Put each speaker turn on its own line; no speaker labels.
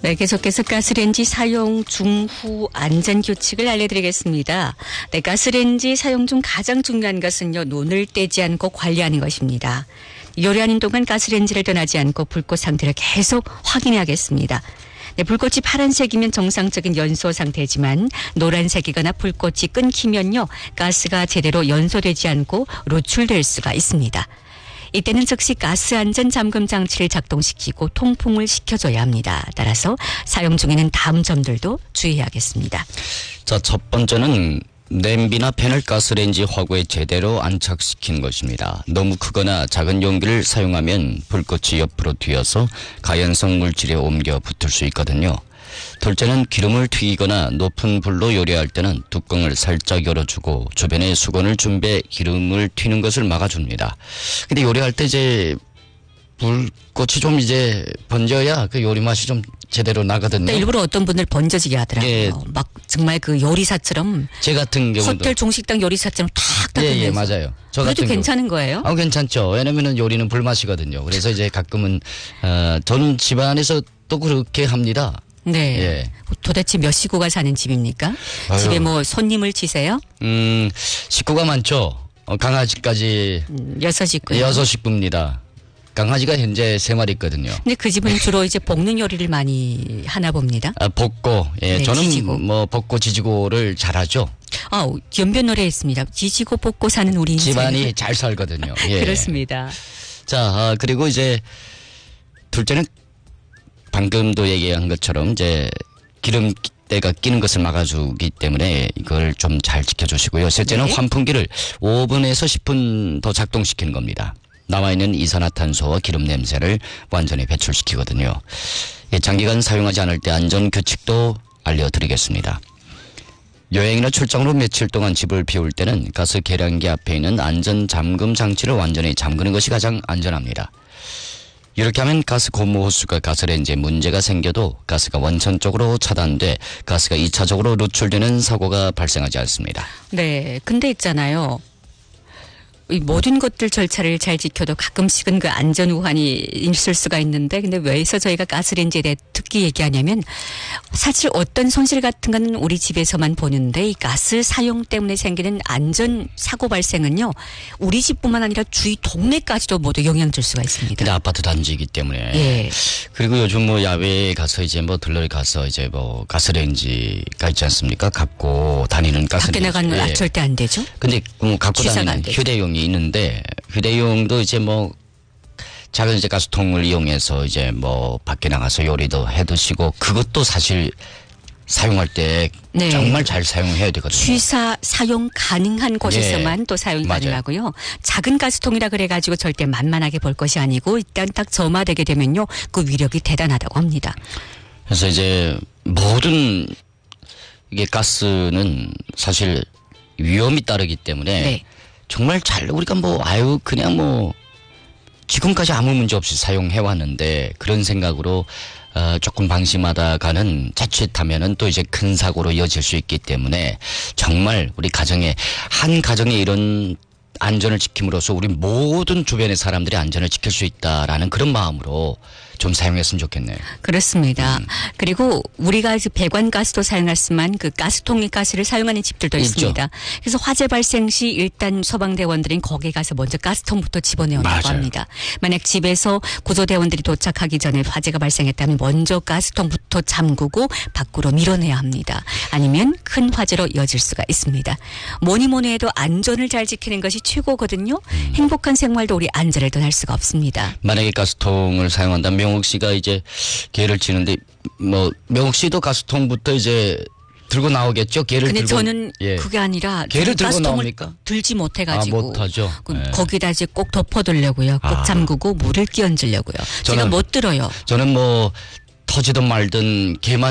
네, 계속해서 가스레인지 사용 중후 안전규칙을 알려드리겠습니다. 네, 가스레인지 사용 중 가장 중요한 것은요, 눈을 떼지 않고 관리하는 것입니다. 요리하는 동안 가스레인지를 떠나지 않고 불꽃 상태를 계속 확인해야겠습니다. 네, 불꽃이 파란색이면 정상적인 연소 상태지만 노란색이거나 불꽃이 끊기면요, 가스가 제대로 연소되지 않고 노출될 수가 있습니다. 이때는 즉시 가스 안전 잠금 장치를 작동시키고 통풍을 시켜줘야 합니다. 따라서 사용 중에는 다음 점들도 주의해야겠습니다.
자, 첫 번째는 냄비나 팬을 가스레인지 화구에 제대로 안착시킨 것입니다. 너무 크거나 작은 용기를 사용하면 불꽃이 옆으로 튀어서 가연성 물질에 옮겨 붙을 수 있거든요. 둘째는 기름을 튀기거나 높은 불로 요리할 때는 뚜껑을 살짝 열어주고 주변에 수건을 준비해 기름을 튀는 것을 막아줍니다. 근데 요리할 때 이제 불꽃이 좀 이제 번져야 그 요리 맛이 좀 제대로 나거든요.
네, 일부러 어떤 분들 번져지게 하더라고요.
예.
막 정말 그 요리사처럼
제 같은 경우도
호텔 중식당 요리사처럼 탁탁
예, 맞아요. 저
그래도
같은
괜찮은 거예요?
괜찮죠. 왜냐면은 요리는 불맛이거든요. 그래서 이제 가끔은 저는 집안에서 또 그렇게 합니다.
네.
예.
도대체 몇 식구가 사는 집입니까?
아유.
집에 뭐 손님을 치세요?
식구가 많죠. 강아지까지
6식구요.
6식구입니다. 강아지가 현재 3마리 있거든요.
근데 그 집은 주로 이제 볶는 요리를 많이 하나 봅니다.
볶고, 예,
네,
저는
지지고.
뭐 볶고 지지고를 잘하죠.
연변 노래 있습니다. 지지고 볶고 사는 우리 인생.
집안이 잘 살거든요. 예.
그렇습니다.
자, 그리고 이제 둘째는 방금도 얘기한 것처럼 이제 기름때가 끼는 것을 막아주기 때문에 이걸 좀 잘 지켜주시고요. 셋째는
네.
환풍기를 5분에서 10분 더 작동시키는 겁니다. 남아있는 이산화탄소와 기름 냄새를 완전히 배출시키거든요. 예, 장기간 사용하지 않을 때 안전 규칙도 알려드리겠습니다. 여행이나 출장으로 며칠 동안 집을 비울 때는 가스 계량기 앞에 있는 안전 잠금 장치를 완전히 잠그는 것이 가장 안전합니다. 이렇게 하면 가스 고무 호스가 가스레인지에 문제가 생겨도 가스가 원천적으로 차단돼 가스가 2차적으로 노출되는 사고가 발생하지 않습니다.
네. 근데 있잖아요. 이 모든 것들 절차를 잘 지켜도 가끔씩은 그 안전 우환이 있을 수가 있는데, 근데 왜서 저희가 가스레인지에 대해 특히 얘기하냐면 사실 어떤 손실 같은 건 우리 집에서만 보는데 이 가스 사용 때문에 생기는 안전 사고 발생은요, 우리 집뿐만 아니라 주위 동네까지도 모두 영향 줄 수가 있습니다.
근데 아파트 단지이기 때문에.
예.
그리고 요즘 뭐 야외에 가서 이제 뭐 들러리 가서 이제 뭐 가스레인지가 있지 않습니까? 갖고 다니는 가스레인지.
밖에 나가는 절대 안 되죠.
근데 갖고
취사가 안
다니는
되죠.
휴대용이 있는데 휴대용도 이제 뭐 작은 이제 가스통을 이용해서 이제 뭐 밖에 나가서 요리도 해 드시고 그것도 사실 사용할 때
네.
정말 잘 사용해야 되거든요.
취사 사용 가능한 곳에서만
예.
또 사용이
맞아요.
가능하고요. 작은 가스통이라 그래가지고 절대 만만하게 볼 것이 아니고 일단 딱 점화되게 되면요, 그 위력이 대단하다고 합니다.
그래서 이제 모든 이게 가스는 사실 위험이 따르기 때문에
네.
정말 잘 우리가 뭐 그냥 뭐 지금까지 아무 문제 없이 사용해 왔는데 그런 생각으로 조금 방심하다가는 자칫하면은 또 이제 큰 사고로 이어질 수 있기 때문에 정말 우리 한 가정에 이런 안전을 지킴으로써 우리 모든 주변의 사람들의 안전을 지킬 수 있다라는 그런 마음으로 좀 사용했으면 좋겠네요.
그렇습니다. 그리고 우리가 배관 가스도 사용했지만 그 가스통의 가스를 사용하는 집들도
있죠.
있습니다. 그래서 화재 발생 시 일단 소방대원들은 거기에 가서 먼저 가스통부터 집어내온다고
맞아요.
합니다. 만약 집에서 구조대원들이 도착하기 전에 화재가 발생했다면 먼저 가스통부터 잠그고 밖으로 밀어내야 합니다. 아니면 큰 화재로 이어질 수가 있습니다. 뭐니 해도 안전을 잘 지키는 것이 최고거든요. 행복한 생활도 우리 안전을 떠날 수가 없습니다.
만약에 가스통을 사용한다면 명옥 씨가 이제 개를 치는데 뭐 명옥 씨도 가스통부터 이제 들고 나오겠죠. 개를
근데
들고.
저는
예.
그게 아니라
개를 들고
가스통을
나옵니까?
들지 못해가지고
못하죠. 예.
거기다 이제 꼭 덮어두려고요. 꼭 잠그고 물을 끼얹으려고요. 제가
저는-
못 들어요.
저는 뭐 터지든 말든 개만